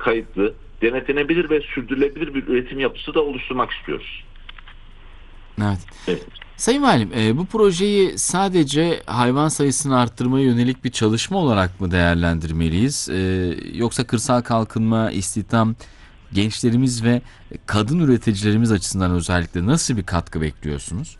kayıtlı, denetlenebilir ve sürdürülebilir bir üretim yapısı da oluşturmak istiyoruz. Evet. Evet. Sayın Valim, bu projeyi sadece hayvan sayısını arttırmaya yönelik bir çalışma olarak mı değerlendirmeliyiz? Yoksa kırsal kalkınma, istihdam, gençlerimiz ve kadın üreticilerimiz açısından özellikle nasıl bir katkı bekliyorsunuz?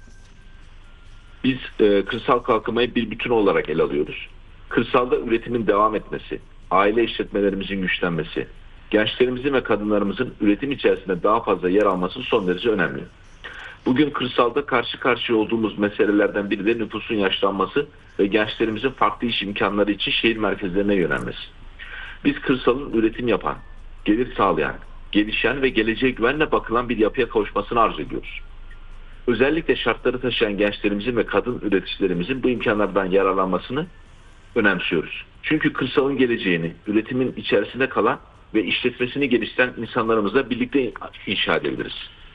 Biz kırsal kalkınmayı bir bütün olarak ele alıyoruz. Kırsalda üretimin devam etmesi, aile işletmelerimizin güçlenmesi, gençlerimizin ve kadınlarımızın üretim içerisinde daha fazla yer alması son derece önemli. Bugün kırsalda karşı karşıya olduğumuz meselelerden biri de nüfusun yaşlanması ve gençlerimizin farklı iş imkanları için şehir merkezlerine yönelmesi. Biz kırsalın üretim yapan, gelir sağlayan, gelişen ve geleceğe güvenle bakılan bir yapıya kavuşmasını arzu ediyoruz. Özellikle şartları taşıyan gençlerimizin ve kadın üreticilerimizin bu imkanlardan yararlanmasını önemsiyoruz. Çünkü kırsalın geleceğini, üretimin içerisinde kalan ve işletmesini geliştiren insanlarımızla birlikte inşa edebiliriz.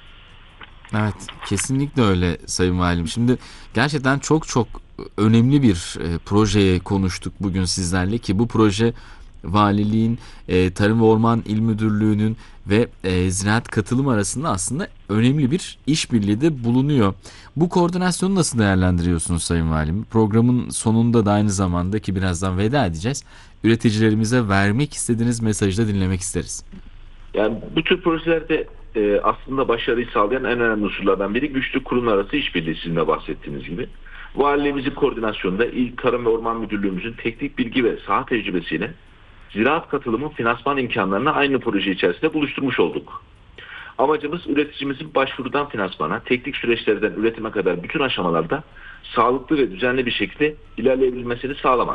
Evet, kesinlikle öyle Sayın Valim. Şimdi gerçekten çok çok önemli bir projeye konuştuk bugün sizlerle ki bu proje Valiliğin, Tarım ve Orman İl Müdürlüğü'nün ve ziraat katılım arasında aslında önemli bir işbirliği de bulunuyor. Bu koordinasyonu nasıl değerlendiriyorsunuz Sayın Valim? Programın sonunda da aynı zamanda ki birazdan veda edeceğiz. Üreticilerimize vermek istediğiniz mesajı da dinlemek isteriz. Yani bu tür projelerde aslında başarıyı sağlayan en önemli unsurlardan biri güçlü kurumlar arası işbirliği, sizin de bahsettiğiniz gibi. Valiliğimizin koordinasyonunda İl Tarım ve Orman Müdürlüğümüzün teknik bilgi ve saha tecrübesiyle ziraat katılımı finansman imkanlarını aynı proje içerisinde buluşturmuş olduk. Amacımız üreticimizin başvurudan finansmana, teknik süreçlerden üretime kadar bütün aşamalarda sağlıklı ve düzenli bir şekilde ilerleyebilmesini sağlamak.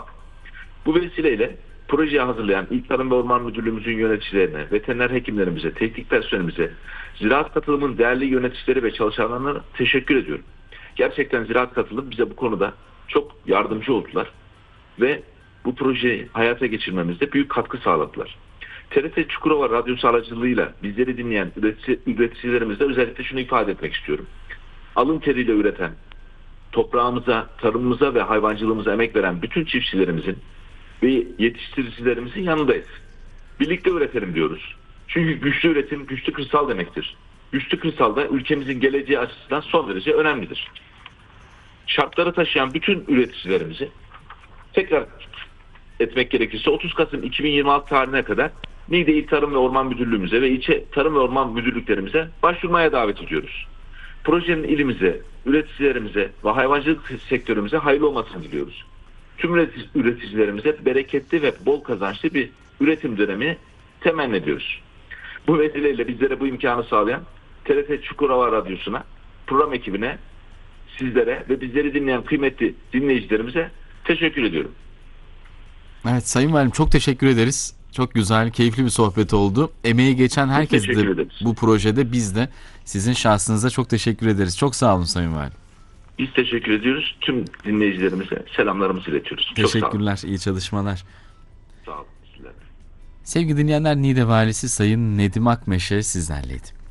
Bu vesileyle projeyi hazırlayan İl Tarım ve Orman Müdürlüğümüzün yöneticilerine, veteriner hekimlerimize, teknik personelimize, ziraat katılımın değerli yöneticileri ve çalışanlarına teşekkür ediyorum. Gerçekten ziraat katılım bize bu konuda çok yardımcı oldular ve bu projeyi hayata geçirmemizde büyük katkı sağladılar. TRT Çukurova Radyosu aracılığıyla bizleri dinleyen üreticilerimizde özellikle şunu ifade etmek istiyorum. Alın teriyle üreten, toprağımıza, tarımımıza ve hayvancılığımıza emek veren bütün çiftçilerimizin ve yetiştiricilerimizin yanındayız. Birlikte üretelim diyoruz. Çünkü güçlü üretim, güçlü kırsal demektir. Güçlü kırsal da ülkemizin geleceği açısından son derece önemlidir. Şartları taşıyan bütün üreticilerimizi tekrar etmek gerekirse 30 Kasım 2026 tarihine kadar Niğde İl Tarım ve Orman Müdürlüğümüze ve ilçe Tarım ve Orman Müdürlüklerimize başvurmaya davet ediyoruz. Projenin ilimize, üreticilerimize ve hayvancılık sektörümüze hayırlı olmasını diliyoruz. Tüm üreticilerimize bereketli ve bol kazançlı bir üretim dönemi temenni ediyoruz. Bu vesileyle bizlere bu imkanı sağlayan TRT Çukurova Radyosu'na, program ekibine, sizlere ve bizleri dinleyen kıymetli dinleyicilerimize teşekkür ediyorum. Evet Sayın Valim, çok teşekkür ederiz. Çok güzel, keyifli bir sohbet oldu. Emeği geçen herkes de bu projede, biz de sizin şahsınıza çok teşekkür ederiz. Çok sağ olun Sayın Valim. Biz teşekkür ediyoruz. Tüm dinleyicilerimize selamlarımızı iletiyoruz. Teşekkürler, iyi çalışmalar. Sağ olun. Sevgili dinleyenler, Niğde Valisi Sayın Nedim Akmeşe sizlerleydi.